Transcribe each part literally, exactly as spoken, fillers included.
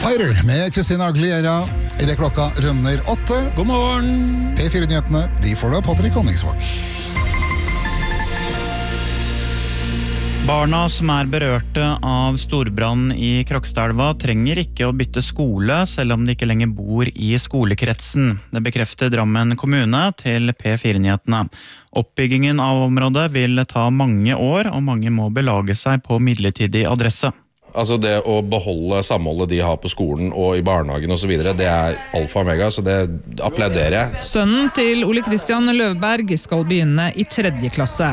Fighter med Christina Aguilera i det klokka runder åtte. God morgen! P fire-nyhetene, de får da Patrick Honningsvåg. Barna som er berørte av storbrann i Krokstadelva trenger ikke å bytte skole, selv om de ikke lenger bor i skolekretsen. Det bekrefter Drammen kommune til P fire-nyhetene. Oppbyggingen av området vil ta mange år, og mange må belage seg på midlertidig adresse. Altså det å beholde samholdet de har på skolen og i barnehagen og så videre, det er alfa og omega, så det applauderer jeg. Sønnen til Ole Kristian Løvberg skal begynne i tredje klasse.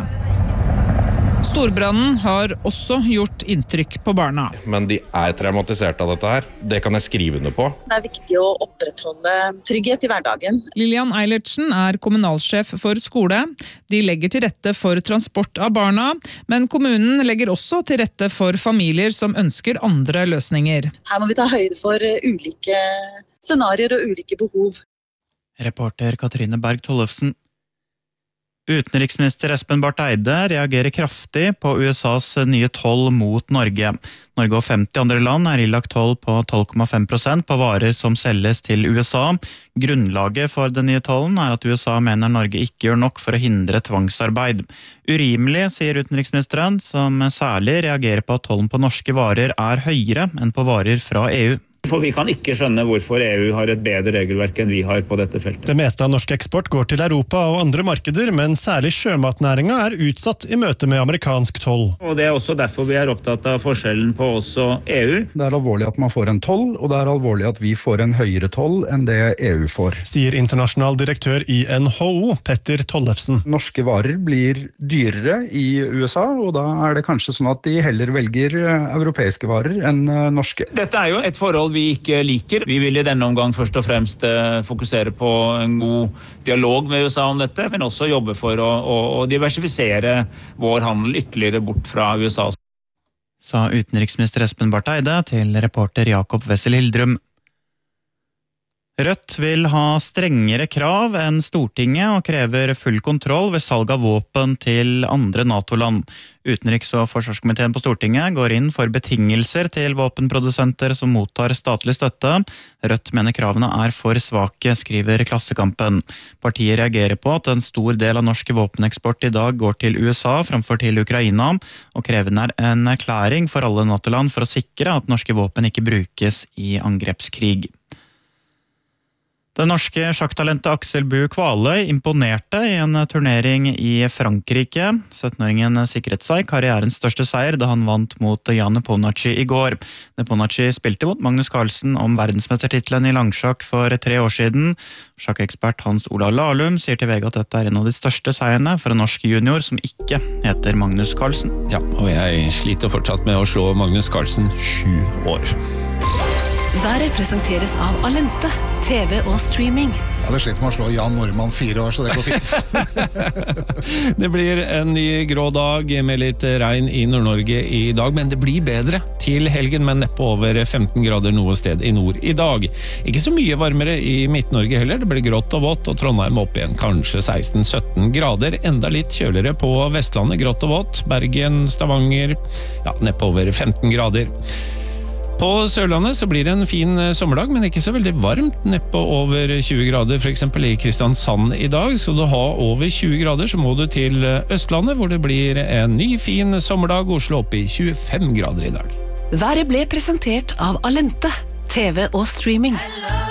Storbrannen har også gjort inntrykk på barna. Men de er traumatisert av dette her. Det kan jeg skrive under på. Det er viktig å opprettholde trygghet i hverdagen. Lilian Eilertsen er kommunalsjef for skole. De legger til rette for transport av barna, men kommunen legger også til rette for familier som ønsker andre løsninger. Her må vi ta høyde for ulike scenarier og ulike behov. Reporter Katrine Berg Tollefsen. Utenriksminister Espen Barth Eide reagerer kraftig på U S A's nye toll mot Norge. Norge og femti andre land er ilagt toll på tolv komma fem prosent på varer som selges til U S A. Grunnlaget for den nye tollen er at U S A mener Norge ikke gjør nok for å hindre tvangsarbeid. Urimelig, sier utenriksministeren, som særlig reagerer på at tollen på norske varer er høyere enn på varer fra E U. For vi kan ikke skjønne hvorfor E U har et bedre regelverk enn vi har på dette feltet. Det meste av norsk eksport går til Europa og andre markeder, men særlig sjømatnæringen er utsatt i møte med amerikansk toll. Og det er også derfor vi er opptatt av forskjellen på oss og E U. Det er alvorlig at man får en toll, og det er alvorlig at vi får en høyere toll enn det E U får. Sier internasjonal direktør i N H O, Petter Tollefsen. Norske varer blir dyrere i U S A, og da er det kanskje sånn at de heller velger europeiske varer enn norske. Dette er jo et forhold vi ikke liker. Vi vil i denne omgang først og fremst fokusere på en god dialog med U S A om dette, men også jobbe for å, å, å diversifisere vår handel ytterligere bort fra U S A. Sa utenriksminister Espen Barth Eide til reporter Jakob Wessel Hildrum. Rødt vil ha strengere krav enn Stortinget og krever full kontroll ved salg av våpen til andre NATO-land. Utenriks- og forsvarskomiteen på Stortinget går inn for betingelser til våpenprodusenter som mottar statlig støtte. Rødt mener kravene er for svake, skriver Klassekampen. Partiet reagerer på at en stor del av norske våpeneksport i dag går til U S A framfor til Ukraina, og krever en erklæring for alle NATO-land for å sikre at norske våpen ikke brukes i angrepskrig. Det norske sjakktalentet Aksel Bu Kvaløy imponerte i en turnering i Frankrike. syttenåringen sikret seg karrierens største seier da han vant mot Jan Nepomniachtchi i går. Nepomniachtchi spilte mot Magnus Carlsen om verdensmestertitelen i langsjakk for tre år siden. Sjakkekspert Hans Ola Lahlum sier til V G at dette er en av de største seierne for en norsk junior som ikke heter Magnus Carlsen. Ja, og jeg sliter fortsatt med å slå Magnus Carlsen sju år. Været presenteres av Alente, T V og streaming. Ja, det sliter med å slå Jan Normann fire år, så det går fint. Det blir en ny grå dag med litt regn i Nord-Norge i dag, men det blir bedre til helgen, men neppe over femten grader noe sted i nord i dag. Ikke så mye varmere i Midt-Norge heller, det blir grått og vått, og Trondheim opp igjen kanskje seksten sytten grader, enda litt kjøligere på Vestlandet, grått og vått, Bergen, Stavanger, ja, neppe over femten grader. På Sørlandet så blir det en fin sommerdag, men ikke så veldig varmt, neppe over tjue grader, for eksempel i Kristiansand i dag. Skal du ha over tjue grader, så må du til Østlandet, hvor det blir en ny fin sommerdag, Oslo opp i tjuefem grader i dag. Været ble presentert av Alente, T V og streaming.